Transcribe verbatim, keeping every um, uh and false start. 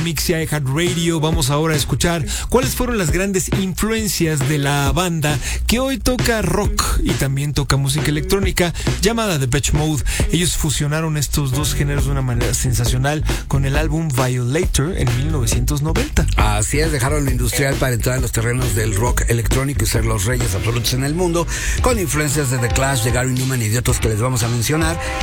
Mix y iHeartRadio. Vamos ahora a escuchar cuáles fueron las grandes influencias de la banda que hoy toca rock y también toca música electrónica, llamada Depeche Mode. Ellos fusionaron estos dos géneros de una manera sensacional con el álbum Violator en mil novecientos noventa. Así es, dejaron lo industrial para entrar en los terrenos del rock electrónico y ser los reyes absolutos en el mundo, con influencias de The Clash, de Gary Numan y de otros que les vamos a mencionar.